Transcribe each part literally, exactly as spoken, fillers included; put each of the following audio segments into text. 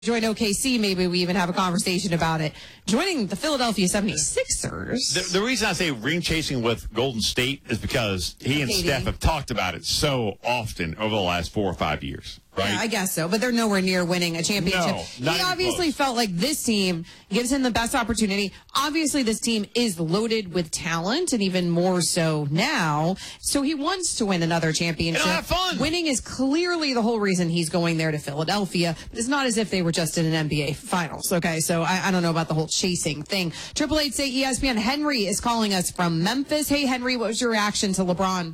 join O K C, maybe we even have a conversation about it. Joining the Philadelphia seventy-sixers. The, the reason I say ring chasing with Golden State is because he and Katie. Steph have talked about it so often over the last four or five years. Right? Yeah, I guess so, but they're nowhere near winning a championship. No, not he even obviously close. felt like this team gives him the best opportunity. Obviously, this team is loaded with talent, and even more so now. So he wants to win another championship. It'll have fun. Winning is clearly the whole reason he's going there to Philadelphia. But it's not as if they were just in an N B A Finals. Okay, so I, I don't know about the whole chasing thing. Triple Eight say E S P N. Henry is calling us from Memphis. Hey, Henry, what was your reaction to LeBron?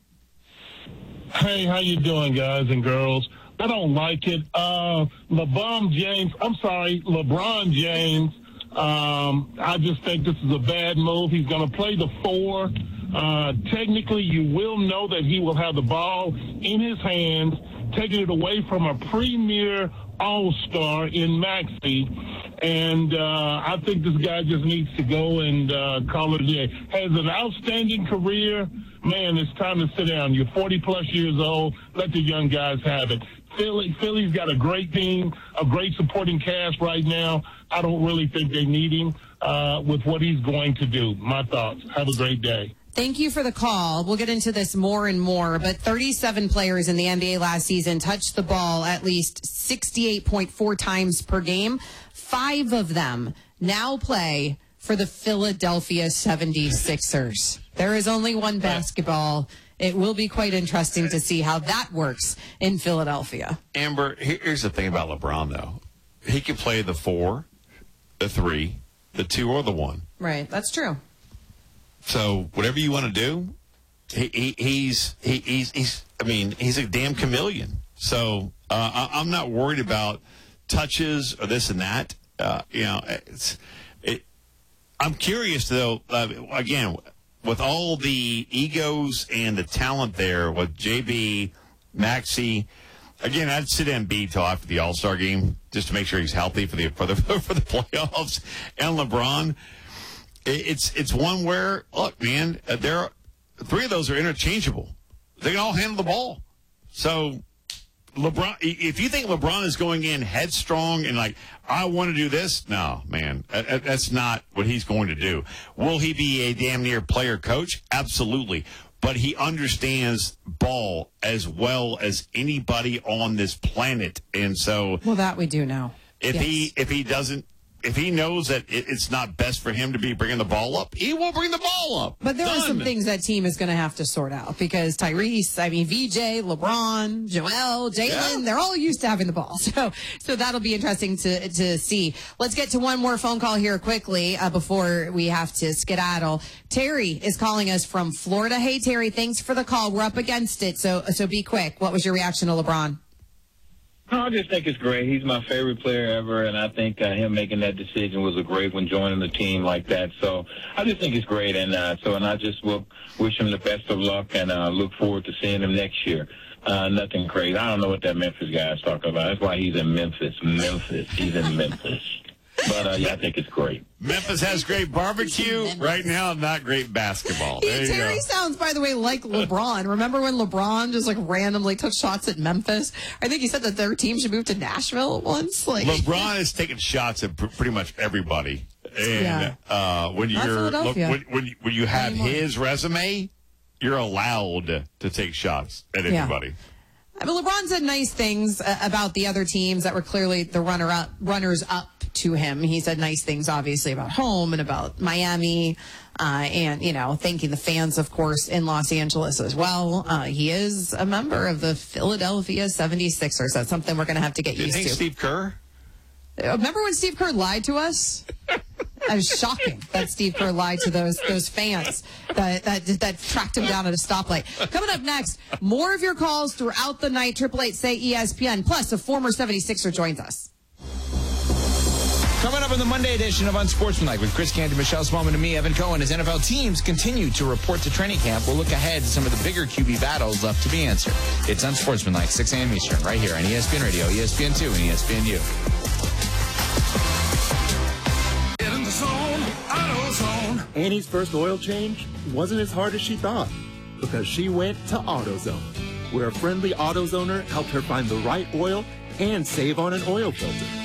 Hey, how you doing, guys and girls? I don't like it. Uh, LeBron James, I'm sorry, LeBron James, um, I just think this is a bad move. He's going to play the four. Uh, technically, you will know that he will have the ball in his hands, taking it away from a premier all-star in Maxey. And uh, I think this guy just needs to go and uh, call it a day. Has an outstanding career. Man, it's time to sit down. You're forty-plus years old. Let the young guys have it. Philly, Philly's got a great team, a great supporting cast right now. I don't really think they need him uh, with what he's going to do. My thoughts. Have a great day. Thank you for the call. We'll get into this more and more, but thirty-seven players in the N B A last season touched the ball at least sixty-eight point four times per game. Five of them now play for the Philadelphia seventy-sixers. There is only one basketball. It will be quite interesting to see how that works in Philadelphia. Amber, here's the thing about LeBron, though. He can play the four, the three, the two, or the one. Right, that's true. So whatever you want to do, he, he, he's he, he's he's. I mean, he's a damn chameleon. So uh, I, I'm not worried about touches or this and that. Uh, you know, it's it. I'm curious though. Uh, again, with all the egos and the talent there with J B, Maxey. Again, I'd sit Embiid till after the All-Star game just to make sure he's healthy for the for the for the playoffs. And LeBron. It's it's one where, look, man, there are, three of those are interchangeable. They can all handle the ball. So LeBron, if you think LeBron is going in headstrong and like, I want to do this, no, man, that's not what he's going to do. Will he be a damn near player coach? Absolutely. But he understands ball as well as anybody on this planet. And so, well, that we do know. If yes. he if he doesn't. If he knows that it's not best for him to be bringing the ball up, he won't bring the ball up. But there Done. are some things that team is going to have to sort out because Tyrese, I mean, V J, LeBron, Joel, Jalen, yeah. they're all used to having the ball. So so that'll be interesting to to see. Let's get to one more phone call here quickly uh, before we have to skedaddle. Terry is calling us from Florida. Hey, Terry, thanks for the call. We're up against it, so so be quick. What was your reaction to LeBron? I just think it's great. He's my favorite player ever, and I think uh, him making that decision was a great one, joining the team like that. So I just think it's great, and uh, so and I just will wish him the best of luck, and uh, look forward to seeing him next year. Uh, nothing crazy. I don't know what that Memphis guy is talking about. That's why he's in Memphis. Memphis. He's in Memphis. But, uh, yeah, I think it's great. Memphis has great barbecue. Right now, not great basketball. There He, you Terry go. sounds, by the way, like LeBron. Remember when LeBron just, like, randomly took shots at Memphis? I think he said that their team should move to Nashville once. Like LeBron is taking shots at pr- pretty much everybody. And Yeah. uh, when, Not you're, look, Philadelphia. when, when, you, when you have Anymore. his resume, you're allowed to take shots at anybody. I mean, LeBron said nice things uh, about the other teams that were clearly the runner up, runners up to him. He said nice things, obviously, about home and about Miami, uh, and, you know, thanking the fans, of course, in Los Angeles as well. Uh, he is a member of the Philadelphia seventy-sixers. That's something we're going to have to get Do you used think to. Steve Kerr? Remember when Steve Kerr lied to us? That was shocking that Steve Kerr lied to those those fans that, that that tracked him down at a stoplight. Coming up next, more of your calls throughout the night. Triple Eight say E S P N. Plus, a former seventy-sixer joins us. Coming up in the Monday edition of Unsportsmanlike with Chris Canty, Michelle Smallman, and me, Evan Cohen, as N F L teams continue to report to training camp. We'll look ahead to some of the bigger Q B battles left to be answered. It's Unsportsmanlike, six a.m. Eastern, right here on E S P N Radio, E S P N two, and E S P N U. Get in the zone, AutoZone. Annie's first oil change wasn't as hard as she thought because she went to AutoZone, where a friendly AutoZoner helped her find the right oil and save on an oil filter.